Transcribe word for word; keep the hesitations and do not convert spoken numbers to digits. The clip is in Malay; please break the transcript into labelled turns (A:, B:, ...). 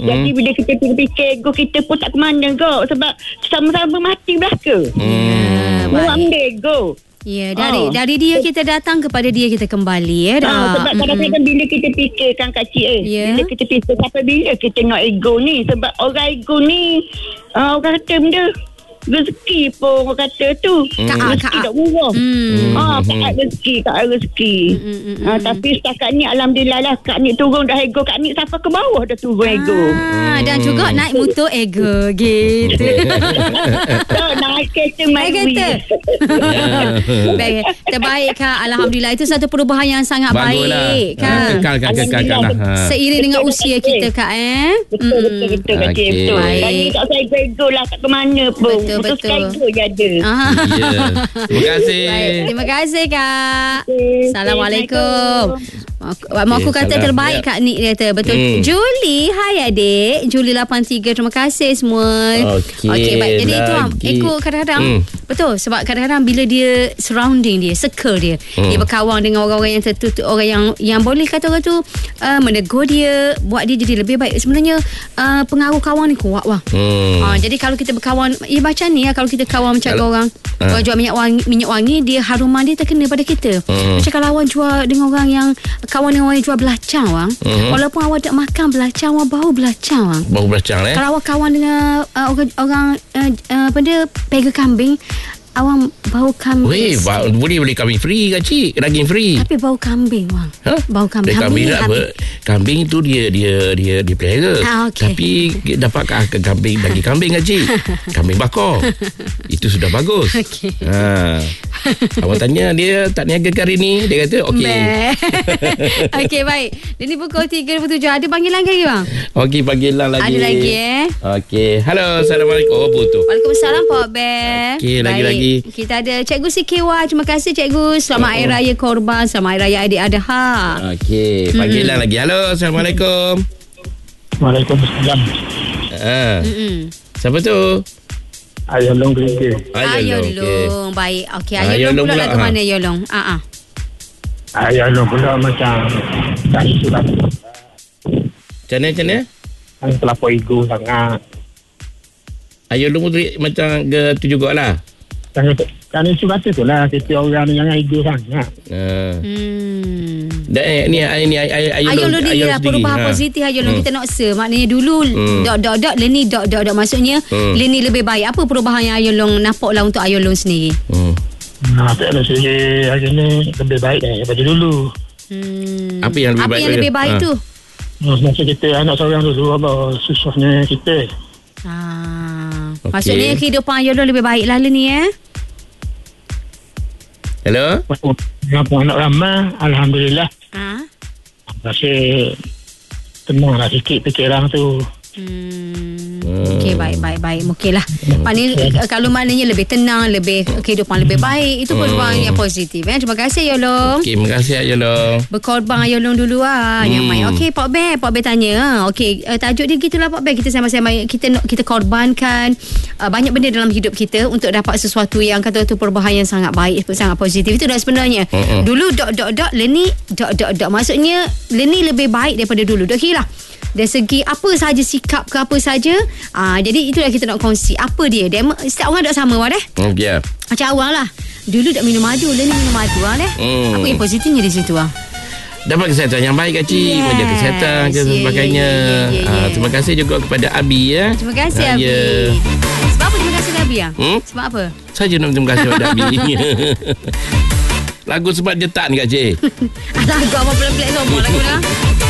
A: Hmm. Jadi bila kita fikir ego kita pun tak ke mana kok. Sebab sama-sama mati belaka.
B: Hmm.
A: Mu ambil ego.
C: Ya, dari
A: Oh.
C: dari dia kita datang kepada dia kita kembali ya dah.
A: Ah, sebab kadang-kadang bila kita fikirkan Kak Cik eh,
C: Ya.
A: bila kita fikir sampai bila kita tengok ego ni, sebab orang ego ni uh, orang kata benda rezeki pun orang kata tu.
C: Kak,
A: Rezeki
C: kak.
A: tak murah.
C: Hmm.
A: Ah, kat rezeki, kat rezeki.
C: Hmm, hmm, hmm,
A: Ah, tapi setakat ni alhamdulillah lah Kak Nik turun dah ego. Kak Nik sampai ke bawah dah turun ego.
C: Ah, dan juga naik motor ego gitu.
A: So, naik kereta
C: Naik
A: main
C: kereta. Baik, terbaik Kak. Alhamdulillah itu satu perubahan yang sangat
B: Bagus lah.
C: baik
B: Ha,
C: Kak.
B: kekalkan, kekalkan lah. Ha.
C: Seiring dengan
A: Betul,
C: usia
A: betul.
C: kita Kak eh.
A: Betul, betul, betul, Kak Cik.
B: Okey.
A: Betul.
C: Baik.
A: Kak Nik tak usah ego-ego lah. Tak ke mana pun.
C: Betul,
A: Betul,
C: betul.
A: ego je ada.
C: Ah.
B: Ya. Terima kasih.
C: Baik, terima kasih Kak.
A: Okey,
C: Assalamualaikum. Mak mak aku
B: Okey,
C: kata
B: salam.
C: terbaik
B: Ya.
C: Kak Nik dia kata. Betul.
B: Hmm.
C: Julie, hai adik. Julie lapan tiga. Terima kasih semua.
B: Okey,
C: Okey, baik. Jadi itu am,
B: lagi.
C: Eko kadang-kadang
B: Hmm.
C: betul sebab kadang-kadang bila dia surrounding dia, circle dia,
B: Hmm.
C: dia berkawan dengan orang-orang yang tertutup, orang yang yang boleh kata orang tu uh, menegur dia, buat dia jadi lebih baik. Sebenarnya uh, pengaruh kawan ni kuat wah.
B: Hmm.
C: Ah, jadi kalau kita berkawan, ya macam ni lah, kalau kita kawan macam
B: Kalau-
C: orang,
B: Ah.
C: orang jual minyak wangi, minyak wangi, dia haruman dia terkena pada kita.
B: Hmm.
C: Macam kalau awak jual dengan orang yang kawan dengan orang yang jual belacang, wang.
B: Hmm.
C: Walaupun awak tak makan belacang, awak bau belacang, wang.
B: Baru belacang eh.
C: Kalau awak kawan dengan uh, orang, orang uh, uh, apa dia, pega kambing, awak bau kambing.
B: Weh, ba- boleh boleh kambing free Kak Cik. Daging free.
C: Tapi bau kambing, wang.
B: Ha?
C: Bau kambing.
B: Dia kambing tak apa.
C: habis.
B: Kambing tu dia dia dia dia pelihara.
C: Ah, okey.
B: Tapi dapat ke kambing daging kambing Kak Cik. Kambing bakar. Itu sudah bagus.
C: Okey.
B: Ha. Awak tanya dia tak niaga ke hari ni, dia kata okey.
C: Meh. Okey, baik. Dia ni pukul tiga puluh tujuh. Ada panggilan lagi, bang?
B: Okey, panggilan lagi.
C: Ada lagi, eh?
B: Okey. Halo, Assalamualaikum. Oh, betul.
C: Waalaikumsalam Pak Bear.
B: Okey, lagi-lagi.
C: Kita ada Cikgu C K Y. Terima kasih Cikgu. Selamat Hari Raya Korban. Selamat Hari Raya Adik Adha.
B: Okey, panggilan lagi. Halo, Assalamualaikum.
D: Waalaikumsalam.
B: Ha.
C: Mm-mm.
B: Siapa tu?
D: Ayah long kerja.
C: Ayolong.
B: okey.
C: Baik. Okey,
B: Ah,
C: Ayolong
B: Ayolong
C: pula
B: pula,
C: nak ke
B: ha.
C: mana Ayolong? Ah ah.
D: Ayah long pula macam tak surat.
B: Macam mana, macam mana?
D: Kan terlampau ego sangat.
B: Ayah lu macam ke tu jugalah.
D: Kan kan isu kata tu lah. Kita orang ni jangan ego sangat.
B: Ha.
C: Hmm.
B: Dan eh, ni ni Ayah
C: Ayolong ni lah perubahan
B: ha.
C: positif Ayolong
B: Hmm.
C: kita nak se. Maknanya dulu
B: Hmm.
C: dot dot dot Leni dot dot dot maksudnya
B: Hmm.
C: Leni lebih baik. Apa perubahan yang Ayolong nampak lah untuk Ayolong sendiri?
B: Hmm.
D: Nah, tak ada segi hari ni lebih baik daripada dulu.
C: Hmm.
B: Apa yang lebih
C: Apa
B: baik
C: yang
B: dia?
C: lebih baik
B: Ha.
C: tu?
D: Masa kita anak seorang dulu apa susahnya kita.
C: Ah.
B: Okey.
C: Maksudnya kehidupan Ayolong lebih baik lah ni eh.
B: Hello?
D: Dengan pun anak ramai, alhamdulillah.
C: Ah.
D: Rasa tenanglah sikit fikiran tu.
C: Hmm.
B: Hmm.
C: Okey, baik, baik, baik. Okeylah. Maknanya eh, kalau maknanya lebih tenang, lebih kehidupan lebih baik, itu perubahan yang positif. Eh. Terima kasih Ayolong.
B: Okey, terima kasih Ayah lu.
C: Berkorban Ayolong dulu ah hmm. yang main. Okey, Pak Bear, Pak Bear tanya. Ha. Okey, uh, tajuk dia gitulah Pak Bear. Kita sama-sama kita kita korbankan uh, banyak benda dalam hidup kita untuk dapat sesuatu yang kata tu perubahan yang sangat baik, sangat positif. Itu dah sebenarnya.
B: Mm-mm.
C: Dulu dot dot dot Leni dot dot dot maksudnya Leni lebih baik daripada dulu. Dah kira lah. Dari segi apa sahaja sikap ke apa saja. Ah, jadi itulah kita nak kongsi. Apa dia? Dia setiap orang tak sama wah deh.
B: Okey. Ya.
C: Macam awang lah. Dulu tak minum madu, Leni minum madu ah deh.
B: Hmm.
C: Apa yang positifnya di situ ah?
B: Dapat kesihatan yang baik Kak Cik,
C: Yes.
B: menjaga kesihatan dan
C: Ya, ya,
B: sebagainya.
C: ya, ya, ya, ya.
B: Ah, terima kasih juga kepada Abi ya.
C: Terima kasih
B: Ah,
C: Abi.
B: ya.
C: Sebab apa terima kasih Abi ah?
B: Hmm?
C: Sebab apa?
B: Saja nak terima kasih kepada Abi. Lagu sebab jetak ni Kak Cik.
C: Alah, kau apa pelan-pelan sombong lagu lah.